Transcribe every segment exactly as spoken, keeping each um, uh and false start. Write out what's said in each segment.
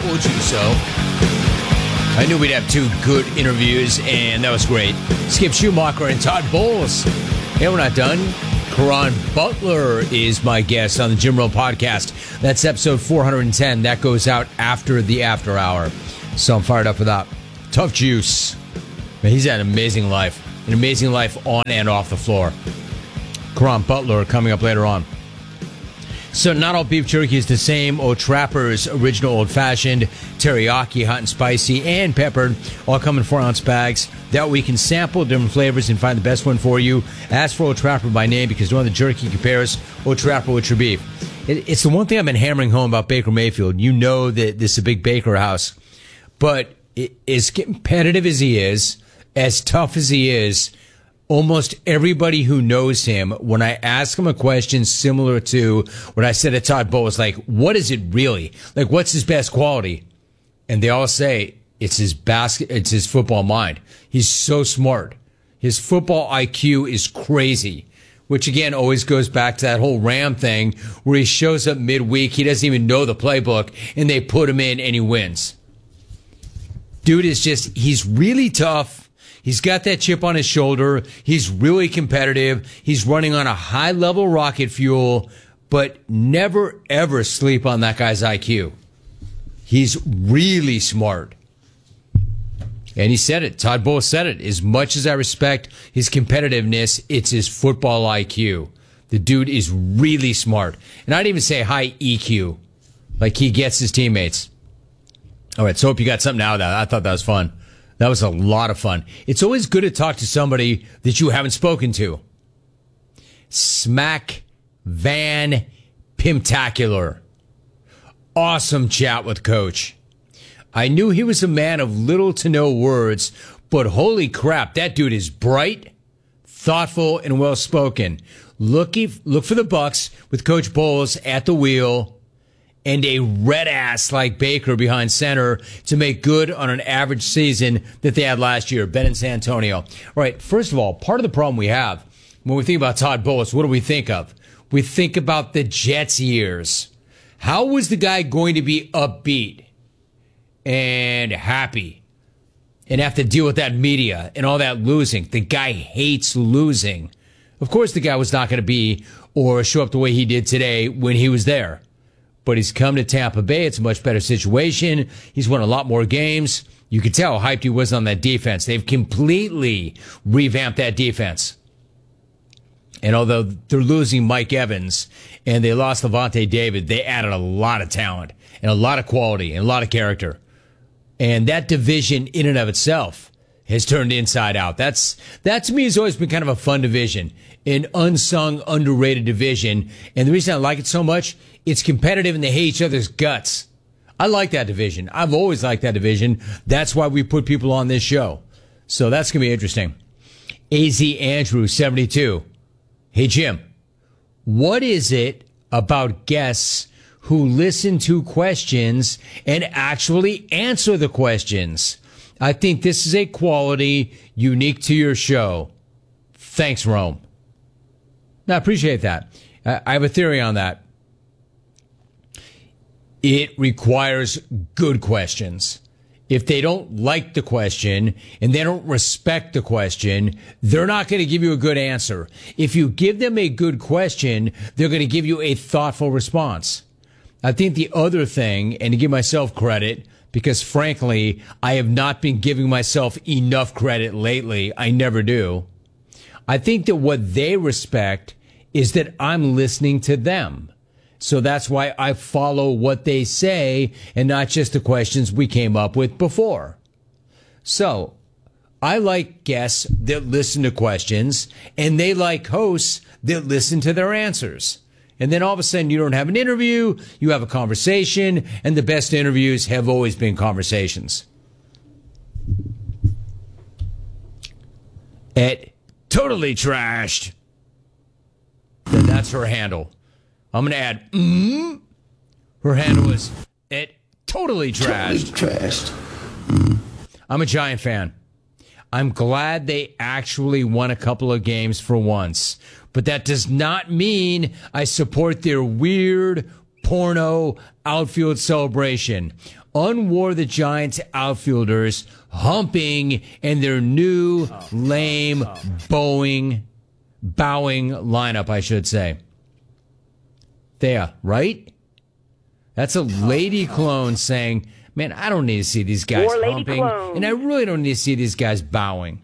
told you so. I knew we'd have two good interviews, and that was great. Skip Schumacher and Todd Bowles. Yeah, we're not done. Karan Butler is my guest on the Jim Rome podcast. That's episode four hundred ten. That goes out after the after hour. So I'm fired up for that. Tough Juice. Man, he's had an amazing life. An amazing life on and off the floor. Karan Butler coming up later on. So not all beef jerky is the same. O'Trapper's original old-fashioned, teriyaki, hot and spicy, and peppered, all come in four-ounce bags. That way you can sample different flavors and find the best one for you. Ask for O'Trapper by name because no other jerky compares O'Trapper with your beef. It, it's the one thing I've been hammering home about Baker Mayfield. You know that this is a big Baker house. But it, as competitive as he is, as tough as he is, almost everybody who knows him, when I ask him a question similar to what I said to Todd Bowles, like, what is it really? Like, what's his best quality? And they all say it's his basket, it's his football mind. He's so smart. His football I Q is crazy, which again always goes back to that whole Ram thing where he shows up midweek, he doesn't even know the playbook, and they put him in and he wins. Dude is just, he's really tough. He's got that chip on his shoulder. He's really competitive. He's running on a high-level rocket fuel, but never, ever sleep on that guy's I Q. He's really smart. And he said it. Todd Bowles said it. As much as I respect his competitiveness, it's his football I Q. The dude is really smart. And I'd even say high E Q. Like he gets his teammates. All right, so hope you got something out of that. I thought that was fun. That was a lot of fun. It's always good to talk to somebody that you haven't spoken to. Smack Van Pimptacular. Awesome chat with Coach. I knew he was a man of little to no words, but holy crap, that dude is bright, thoughtful, and well-spoken. Look, look for the Bucks with Coach Bowles at the wheel and a red ass like Baker behind center to make good on an average season that they had last year. Ben in San Antonio. All right, first of all, part of the problem we have when we think about Todd Bowles, what do we think of? We think about the Jets years. How was the guy going to be upbeat and happy and have to deal with that media and all that losing? The guy hates losing. Of course, the guy was not going to be or show up the way he did today when he was there. But he's come to Tampa Bay. It's a much better situation. He's won a lot more games. You can tell how hyped he was on that defense. They've completely revamped that defense. And although they're losing Mike Evans and they lost Levante David, they added a lot of talent and a lot of quality and a lot of character. And that division in and of itself has turned inside out. That's, that to me has always been kind of a fun division, an unsung, underrated division. And the reason I like it so much, it's competitive and they hate each other's guts. I like that division. I've always liked that division. That's why we put people on this show. So that's going to be interesting. A Z Andrew, seventy-two. Hey, Jim, what is it about guests who listen to questions and actually answer the questions? I think this is a quality unique to your show. Thanks, Rome. I appreciate that. I have a theory on that. It requires good questions. If they don't like the question and they don't respect the question, they're not going to give you a good answer. If you give them a good question, they're going to give you a thoughtful response. I think the other thing, and to give myself credit, because frankly, I have not been giving myself enough credit lately. I never do. I think that what they respect is that I'm listening to them. So that's why I follow what they say and not just the questions we came up with before. So I like guests that listen to questions, and they like hosts that listen to their answers. And then all of a sudden you don't have an interview, you have a conversation, and the best interviews have always been conversations. At Totally Trashed. And that's her handle. I'm going to add, mm. Her handle is at Totally Trashed. Totally Trashed. Mm. I'm a Giant fan. I'm glad they actually won a couple of games for once. But that does not mean I support their weird, porno outfield celebration. Unwore the Giants outfielders humping in their new lame bowing, bowing lineup, I should say. There, right? That's a lady clone saying, man, I don't need to see these guys More lady humping, clones. and I really don't need to see these guys bowing.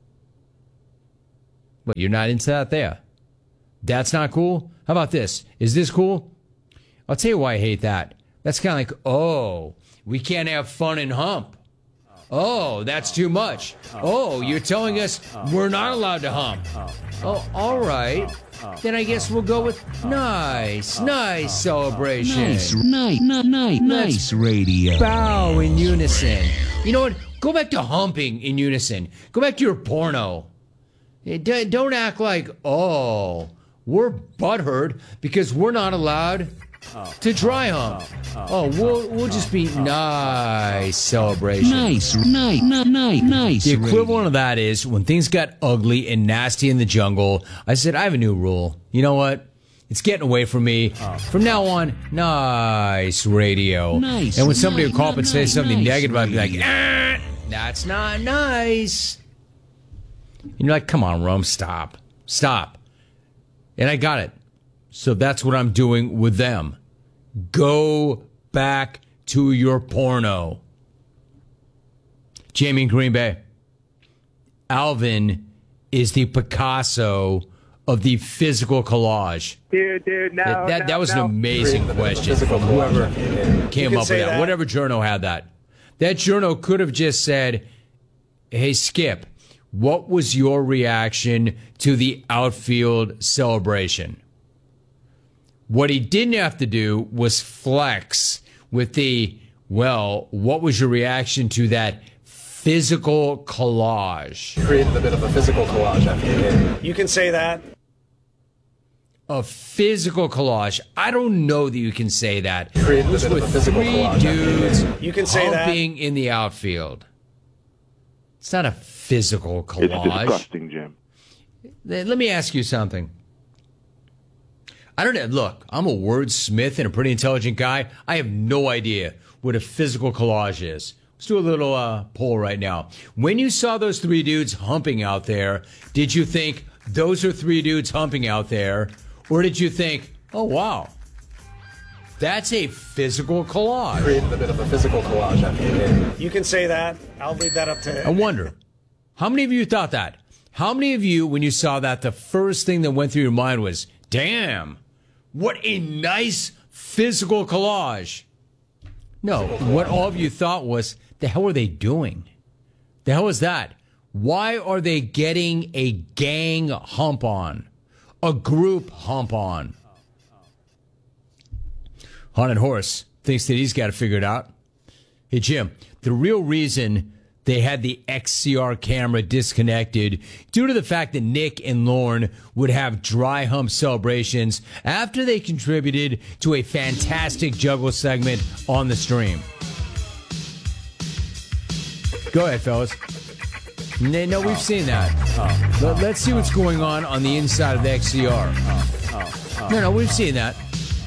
What, you're not into that there? That's not cool? How about this? Is this cool? I'll tell you why I hate that. That's kind of like, oh, we can't have fun and hump. Oh, that's too much. Oh, you're telling us we're not allowed to hump. Oh, all right. Then I guess we'll go with nice, nice celebration. Nice, nice, nice, nice radio. Bow in unison. You know what? Go back to humping in unison. Go back to your porno. D- Don't act like, oh, we're butthurt because we're not allowed to dry hump. Oh, we'll we'll just be nice celebration. Nice, nice, nice, nice. The equivalent of that is when things got ugly and nasty in the jungle, I said, I have a new rule. You know what? It's getting away from me. From now on, nice radio. Nice, and when somebody would call up and nice, say something nice negative, I'd be like, radio. ah, that's not nice. You're like, come on, Rome, stop. Stop. And I got it. So that's what I'm doing with them. Go back to your porno. Jamie in Green Bay. Alvin is the Picasso of the physical collage. Dude, dude, no. That, that, no, that was no. an amazing question from whoever came up with that. that. Whatever journo had that. That journo could have just said, hey, Skip, what was your reaction to the outfield celebration? What he didn't have to do was flex with the, well, what was your reaction to that physical collage? Created a bit of a physical collage after the game. You can say that. A physical collage. I don't know that you can say that. Created a Those bit of were a physical three collage after the dudes game. You can say that. humping in the outfield. It's not a physical It's collage. disgusting, Jim. Let me ask you something. I don't know. Look, I'm a wordsmith and a pretty intelligent guy. I have no idea what a physical collage is. Let's do a little uh, poll right now. When you saw those three dudes humping out there, did you think those are three dudes humping out there? Or did you think, oh, wow, that's a physical collage? Created a bit of a physical collage after the game. You can say that. I'll leave that up to I wonder, how many of you thought that? How many of you, when you saw that, the first thing that went through your mind was, damn, what a nice physical collage? No, what all of you thought was, the hell are they doing? The hell is that? Why are they getting a gang hump on? A group hump on? Haunted Horse thinks that he's got it figured out. Hey, Jim, the real reason they had the X C R camera disconnected due to the fact that Nick and Lorne would have dry hump celebrations after they contributed to a fantastic juggle segment on the stream. Go ahead, fellas. No, no we've seen that. Let, let's see what's going on on the inside of the X C R. No, no, we've seen that.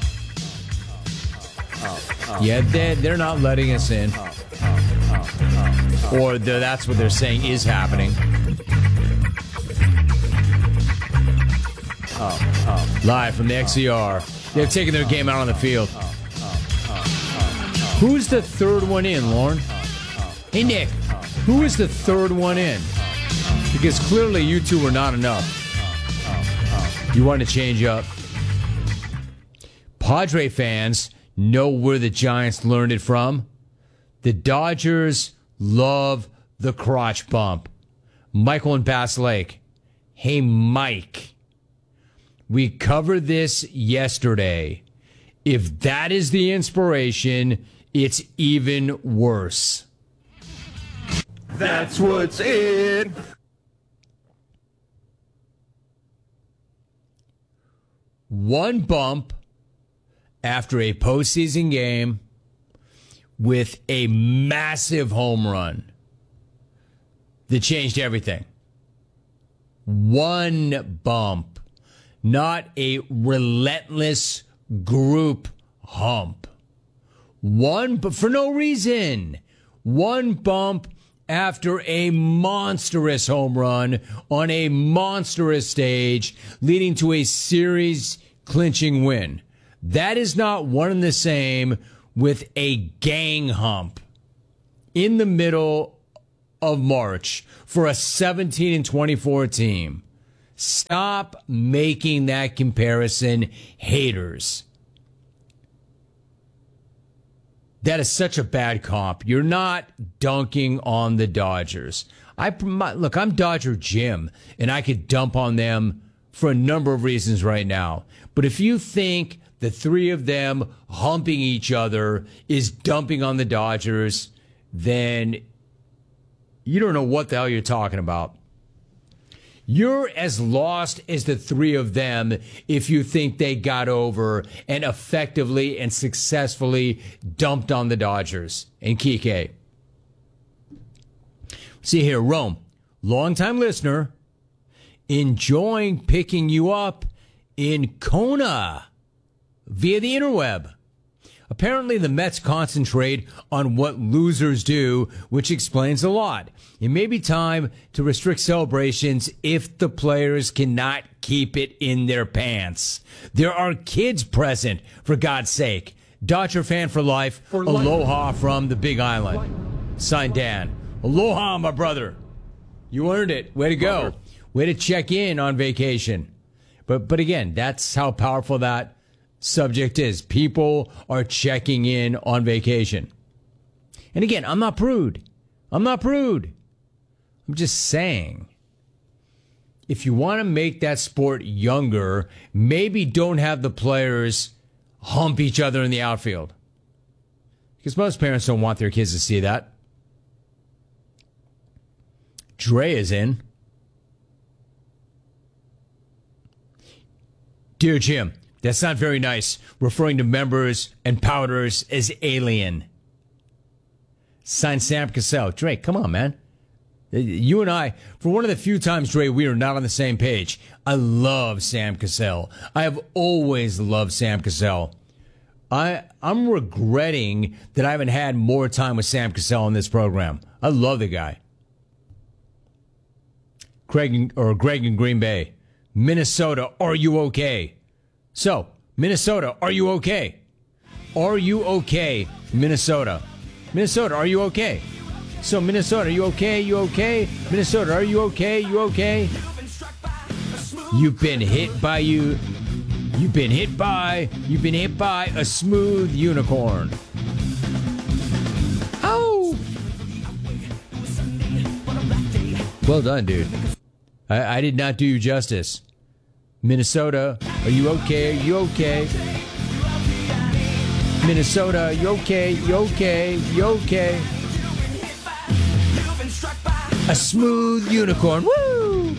Yeah, they're, they're not letting us in. Or the, that's what they're saying is happening. Live from the X C R. They're taking their game out on the field. Who's the third one in, Lauren? Hey, Nick, who is the third one in? Because clearly you two were not enough. You want to change up. Padre fans know where the Giants learned it from. The Dodgers love the crotch bump. Michael in Bass Lake. Hey, Mike. We covered this yesterday. If that is the inspiration, it's even worse. That's what's in. One bump after a postseason game with a massive home run that changed everything. One bump, not a relentless group hump. One, but for no reason. One bump after a monstrous home run on a monstrous stage, leading to a series-clinching win. That is not one and the same with a gang hump in the middle of March for a seventeen and twenty-four team. Stop making that comparison, haters. That is such a bad comp. You're not dunking on the Dodgers. I look, I'm Dodger Jim, and I could dump on them for a number of reasons right now. But if you think the three of them humping each other is dumping on the Dodgers, then you don't know what the hell you're talking about. You're as lost as the three of them if you think they got over and effectively and successfully dumped on the Dodgers and Kike. See here, Rome, longtime listener, enjoying picking you up in Kona via the interweb. Apparently, the Mets concentrate on what losers do, which explains a lot. It may be time to restrict celebrations if the players cannot keep it in their pants. There are kids present, for God's sake. Dodger fan for life. For life. Aloha from the Big Island. Life. Signed, Dan. Aloha, my brother. You earned it. Way to go. Brother. Way to check in on vacation. But but again, that's how powerful that subject is. People are checking in on vacation. And again, I'm not prude. I'm not prude. I'm just saying, if you want to make that sport younger, maybe don't have the players hump each other in the outfield. Because most parents don't want their kids to see that. Dre is in. Dear Jim, that's not very nice, referring to members and powders as alien. Signed, Sam Cassell. Dre, come on, man. You and I, for one of the few times, Dre, we are not on the same page. I love Sam Cassell. I have always loved Sam Cassell. I, I'm regretting that I haven't had more time with Sam Cassell in this program. I love the guy. Craig, or Greg in Green Bay. Minnesota, are you okay? So, Minnesota, are you okay? Are you okay, Minnesota? Minnesota, are you okay? So, Minnesota, are you okay? You okay? Minnesota, are you okay? You okay? You've been hit by you. You've been hit by. You've been hit by a smooth unicorn. Oh! Well done, dude. I, I did not do you justice. Minnesota, are you okay? You okay? Minnesota, you okay? You okay? You okay? A smooth unicorn. Woo!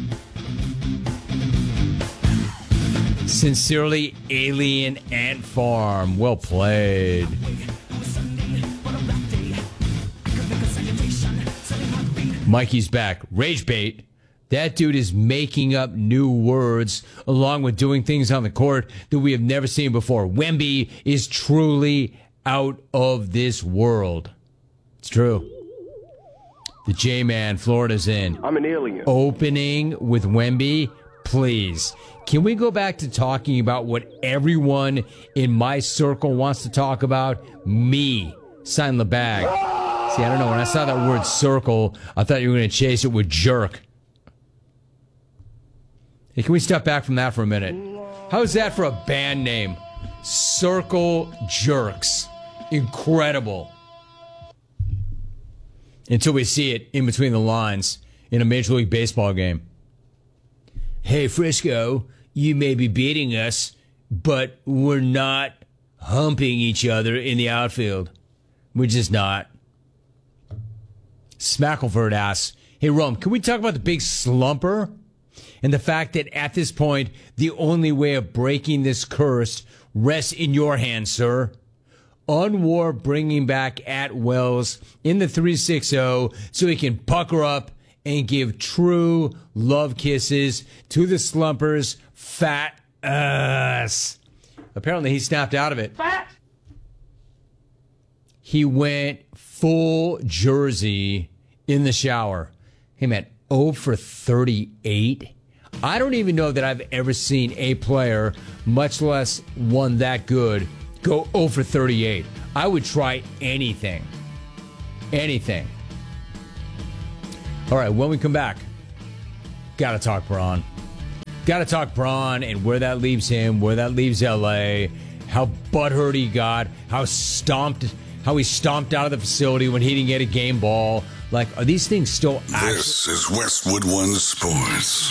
Sincerely, Alien Ant Farm. Well played. Mikey's back. Rage bait. That dude is making up new words along with doing things on the court that we have never seen before. Wemby is truly out of this world. It's true. The J-Man, Florida's in. I'm an alien. Opening with Wemby, please. Can we go back to talking about what everyone in my circle wants to talk about? Me. Sign the bag. See, I don't know. When I saw that word circle, I thought you were going to chase it with jerk. Hey, can we step back from that for a minute? How's that for a band name? Circle Jerks. Incredible. Until we see it in between the lines in a Major League Baseball game. Hey, Frisco, you may be beating us, but we're not humping each other in the outfield. We're just not. Smackleford asks, hey, Rome, can we talk about the big slumper? And the fact that at this point, the only way of breaking this curse rests in your hands, sir. Unwar bringing back Atwells in the three sixty so he can pucker up and give true love kisses to the slumpers' fat ass. apparently he snapped out of it. He went full jersey in the shower. Hey, man, oh for thirty-eight. I don't even know that I've ever seen a player, much less one that good, go oh for thirty-eight. I would try anything. Anything. All right, when we come back, got to talk Braun. Got to talk Braun and where that leaves him, where that leaves L A, how butthurt he got, how stomped, how he stomped out of the facility when he didn't get a game ball. Like, are these things still actual? This is Westwood One Sports.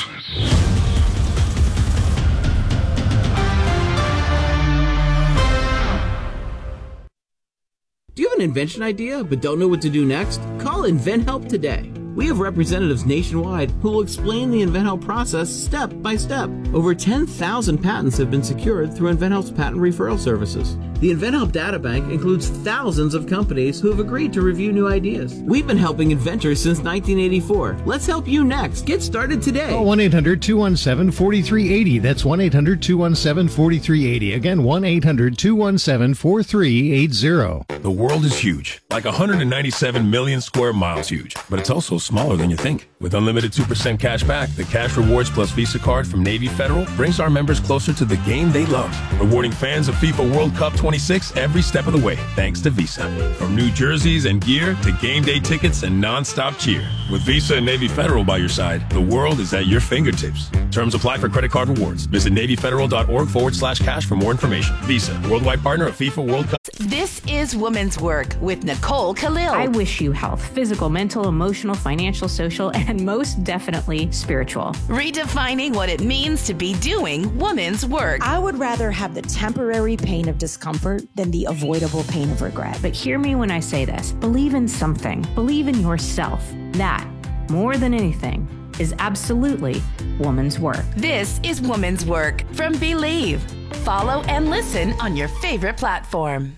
Do you have an invention idea but don't know what to do next? Call InventHelp today. We have representatives nationwide who will explain the InventHelp process step by step. Over ten thousand patents have been secured through InventHelp's patent referral services. The InventHelp databank includes thousands of companies who have agreed to review new ideas. We've been helping inventors since nineteen eighty-four. Let's help you next. Get started today. Call one eight hundred two one seven four three eight zero. That's one eight hundred two one seven four three eight zero. Again, one eight hundred two one seven four three eight zero. The world is huge, like one hundred ninety-seven million square miles huge, but it's also smaller than you think. With unlimited two percent cash back, the Cash Rewards Plus Visa card from Navy Federal brings our members closer to the game they love, rewarding fans of FIFA World Cup twenty-six every step of the way, thanks to Visa. From new jerseys and gear to game day tickets and non-stop cheer. With Visa and Navy Federal by your side, the world is at your fingertips. Terms apply for credit card rewards. Visit NavyFederal.org forward slash cash for more information. Visa, worldwide partner of FIFA World Cup. This is Women's Work with Nicole Khalil. I wish you health, physical, mental, emotional, financial, social, and most definitely spiritual. Redefining what it means to be doing women's work. I would rather have the temporary pain of discomfort than the avoidable pain of regret. But hear me when I say this. Believe in something. Believe in yourself. That, more than anything, is absolutely woman's work. This is Woman's Work from Believe. Follow and listen on your favorite platform.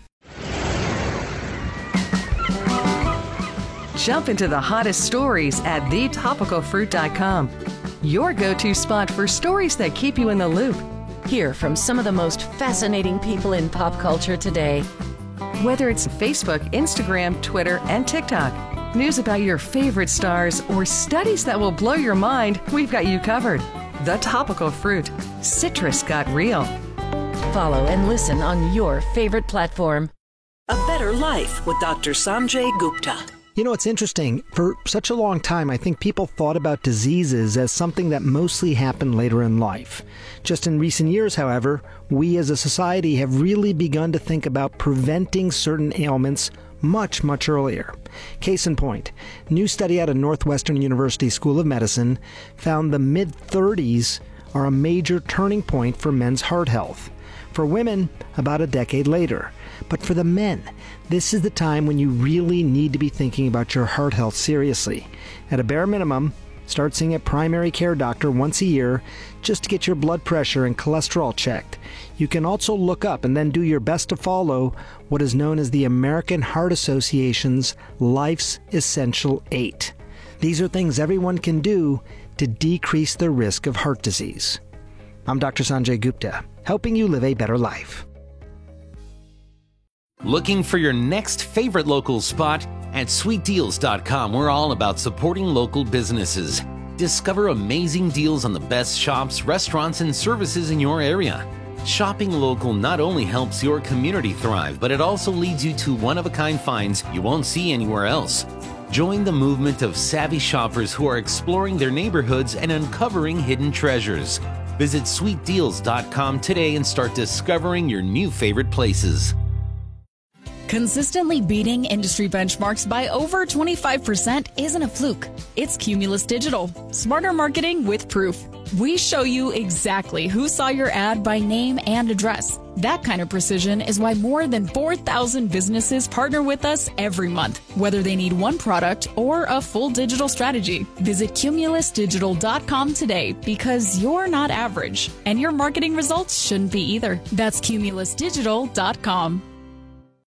Jump into the hottest stories at the topical fruit dot com. Your go-to spot for stories that keep you in the loop. Hear from some of the most fascinating people in pop culture today. Whether it's Facebook, Instagram, Twitter, and TikTok, news about your favorite stars, or studies that will blow your mind, we've got you covered. The Topical Fruit. Citrus got real. Follow and listen on your favorite platform. A Better Life with Doctor Sanjay Gupta. You know, it's interesting. For such a long time, I think people thought about diseases as something that mostly happened later in life. Just in recent years, however, we as a society have really begun to think about preventing certain ailments much, much earlier. Case in point, new study out of Northwestern University School of Medicine found the mid-thirties are a major turning point for men's heart health. For women, about a decade later. But for the men, this is the time when you really need to be thinking about your heart health seriously. At a bare minimum, start seeing a primary care doctor once a year just to get your blood pressure and cholesterol checked. You can also look up and then do your best to follow what is known as the American Heart Association's Life's Essential Eight. These are things everyone can do to decrease the risk of heart disease. I'm Doctor Sanjay Gupta, helping you live a better life. Looking for your next favorite local spot? At sweet deals dot com, we're all about supporting local businesses. Discover amazing deals on the best shops, restaurants, and services in your area. Shopping local not only helps your community thrive, but it also leads you to one-of-a-kind finds you won't see anywhere else. Join the movement of savvy shoppers who are exploring their neighborhoods and uncovering hidden treasures. Visit sweet deals dot com today and start discovering your new favorite places. Consistently beating industry benchmarks by over twenty-five percent isn't a fluke. It's Cumulus Digital. Smarter marketing with proof. We show you exactly who saw your ad by name and address. That kind of precision is why more than four thousand businesses partner with us every month, whether they need one product or a full digital strategy. Visit Cumulus Digital dot com today because you're not average, and your marketing results shouldn't be either. That's Cumulus Digital dot com.